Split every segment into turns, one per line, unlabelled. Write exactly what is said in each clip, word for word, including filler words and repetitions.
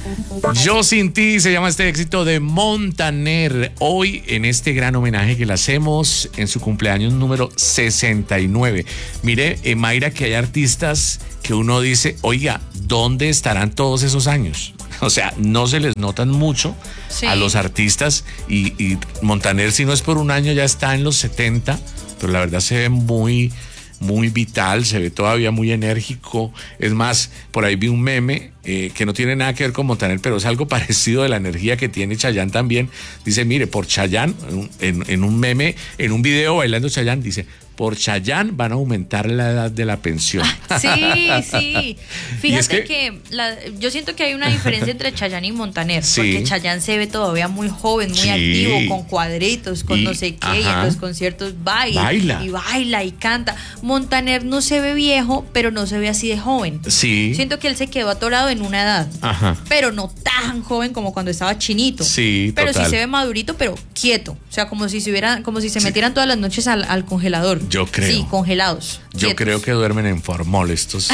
Yo sin ti se llama este éxito de Montaner. Hoy en este gran homenaje que le hacemos en su cumpleaños número sesenta y nueve. Mire, eh, Mayra, que hay artistas que uno dice, oiga, ¿dónde estarán todos esos años? O sea, no se les notan mucho sí. a los artistas y, y Montaner, si no es por un año, ya está en los setenta, pero la verdad se ve muy... muy vital, se ve todavía muy enérgico. Es más, por ahí vi un meme eh, que no tiene nada que ver con Montaner, pero es algo parecido de la energía que tiene Chayanne también. Dice, mire, por Chayanne, en, en un meme, en un video bailando Chayanne, dice, por Chayanne van a aumentar la edad de la pensión.
Sí, sí. Fíjate es que, que la, yo siento que hay una diferencia entre Chayanne y Montaner, sí. porque Chayanne se ve todavía muy joven, muy sí. activo, con cuadritos, con y, no sé qué, ajá. y en los conciertos baila, baila y baila y canta. Montaner no se ve viejo, pero no se ve así de joven.
Sí.
Siento que él se quedó atorado en una edad, ajá. pero no tan joven como cuando estaba chinito.
Sí,
pero
total.
sí se ve madurito, pero quieto. O sea, como si se hubiera, como si se sí. metieran todas las noches al, al congelador.
Yo creo.
Sí, congelados.
Yo
quietos.
creo que duermen en formol estos,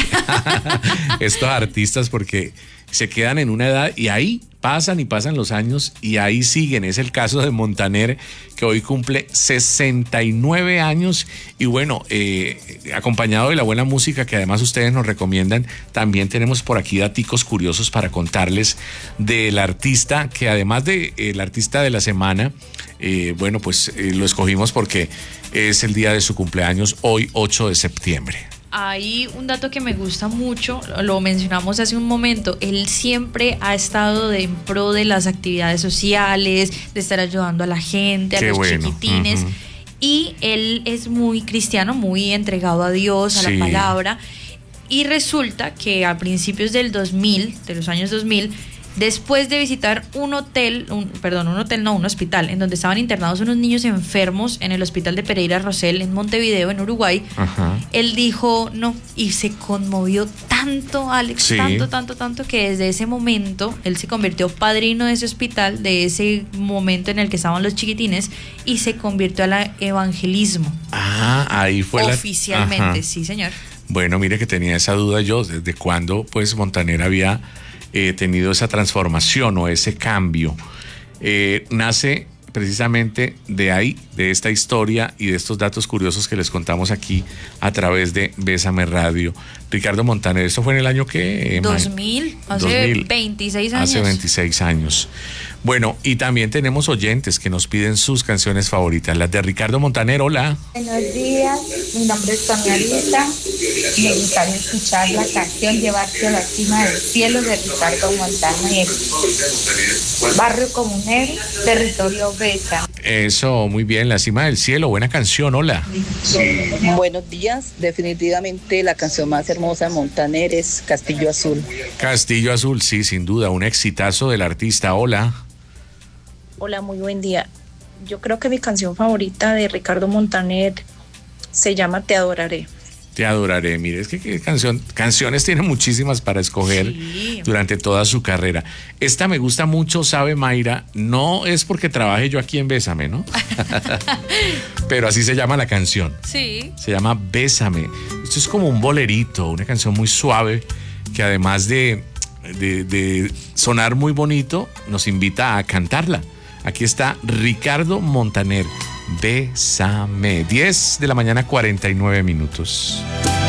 estos artistas porque se quedan en una edad y ahí pasan y pasan los años y ahí siguen. Es el caso de Montaner, que hoy cumple sesenta y nueve años y bueno, eh, acompañado de la buena música que además ustedes nos recomiendan, también tenemos por aquí daticos curiosos para contarles del artista, que además de eh, el artista de la semana, eh, bueno, pues eh, lo escogimos porque es el día de su cumpleaños, hoy ocho de septiembre.
Hay un dato que me gusta mucho, lo mencionamos hace un momento, él siempre ha estado de, en pro de las actividades sociales, de estar ayudando a la gente, a Qué los bueno. chiquitines, uh-huh. y él es muy cristiano, muy entregado a Dios, a sí. la palabra, y resulta que a principios del dos mil, de los años dos mil, después de visitar un hotel, un, perdón, un hotel no, un hospital, en donde estaban internados unos niños enfermos en el hospital de Pereira Rosell en Montevideo, en Uruguay, ajá. él dijo no, y se conmovió tanto, Alex, sí. tanto, tanto, tanto, que desde ese momento él se convirtió padrino de ese hospital, de ese momento en el que estaban los chiquitines, y se convirtió al evangelismo.
Ah, ahí fue
oficialmente,
la...
sí, señor.
Bueno, mire que tenía esa duda yo, desde cuándo pues Montaner había eh, tenido esa transformación o ese cambio. Eh, nace precisamente de ahí, de esta historia y de estos datos curiosos que les contamos aquí a través de Bésame Radio. Ricardo Montaner, ¿esto fue en el año que?
dos mil, hace dos mil, veintiséis años.
Hace veintiséis años. Bueno, y también tenemos oyentes que nos piden sus canciones favoritas, las de Ricardo Montaner. Hola.
Buenos días, mi nombre es Sonia Lisa. Me gustaría escuchar la canción Llevarte a la cima del cielo de Ricardo Montaner. Barrio Comunero, territorio Besa.
Eso, muy bien, La cima del cielo, buena canción, hola.
Buenos días, definitivamente la canción más hermosa de Montaner es Castillo Azul.
Castillo Azul, sí, sin duda, un exitazo del artista, hola.
Hola, muy buen día. Yo creo que mi canción favorita de Ricardo Montaner se llama Te adoraré.
Te adoraré, mire, es que qué canción, canciones tiene muchísimas para escoger sí. durante toda su carrera. Esta me gusta mucho, sabe Mayra, no es porque trabaje yo aquí en Bésame, ¿no? Pero así se llama la canción.
Sí.
Se llama Bésame. Esto es como un bolerito, una canción muy suave que además de, de, de sonar muy bonito, nos invita a cantarla. Aquí está Ricardo Montaner. Bésame. diez de la mañana, cuarenta y nueve minutos.